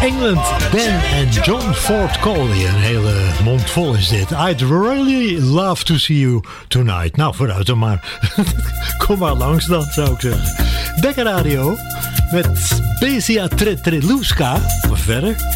England, Ben en John Ford Coley. Een hele mond vol is dit. I'd really love to see you tonight. Nou, vooruit dan maar. Kom maar langs dan, zou ik zeggen. Bekker Radio met Besia Tretreluska. Maar verder...